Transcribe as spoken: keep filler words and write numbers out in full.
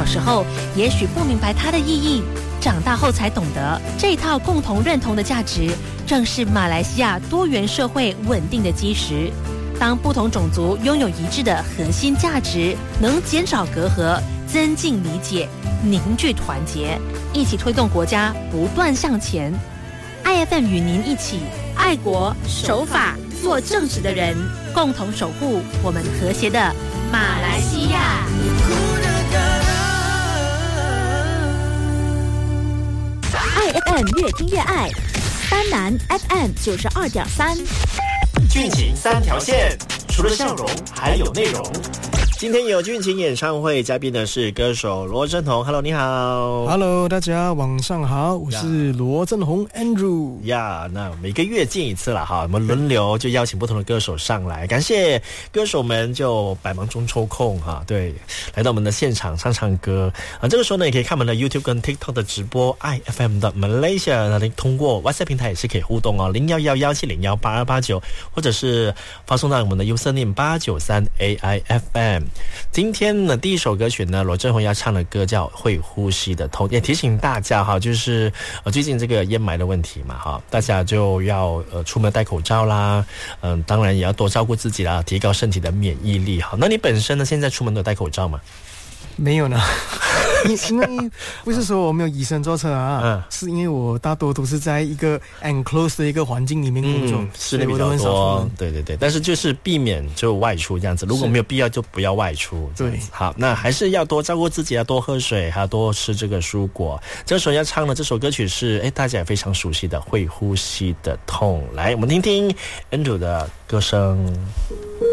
时候也许不明白它的意义，长大后才懂得，这套共同认同的价值正是马来西亚多元社会稳定的基石。当不同种族拥有一致的核心价值，能减少隔阂，增进理解，凝聚团结，一起推动国家不断向前。I F M 与您一起爱国守法，做正直的人，共同守护我们和谐的马来西亚。 I F M 越听越爱，丹南 F M 九十二点三。 俊情三条线，除了笑容还有内容。今天有俊情演唱会，嘉宾的是歌手罗振宏。Hello， 你好。 Hello， 大家晚上好，我是罗振宏 Andrew。 呀，那每个月见一次了哈，我们轮流就邀请不同的歌手上来，感谢歌手们就百忙中抽空哈，对，来到我们的现场唱唱歌啊。这个时候呢，也可以看我们的 YouTube 跟 TikTok 的直播 ，I F M 的 Malaysia， 那您通过 WhatsApp 平台也是可以互动哦，零幺幺幺七零幺八二八九，或者是发送到我们的 Username 八九三 A I F M。今天呢，第一首歌曲呢，罗振宏要唱的歌叫《会呼吸的痛》，也提醒大家哈，就是呃最近这个烟霾的问题嘛哈，大家就要呃出门戴口罩啦，嗯、呃，当然也要多照顾自己啦，提高身体的免疫力哈。那你本身呢，现在出门都戴口罩吗？ 没有呢，因为不是说我没有以身作则啊、 嗯， 是因为我大多都是在一个 enclosed 的一个环境里面工作， 嗯、室内比较多，对对对，但是就是避免就外出这样子，如果没有必要就不要外出。对，好，那还是要多照顾自己，要多喝水，还要多吃这个蔬果。这首要唱的这首歌曲是哎大家也非常熟悉的《会呼吸的痛》，来我们听听 Andrew 的歌声。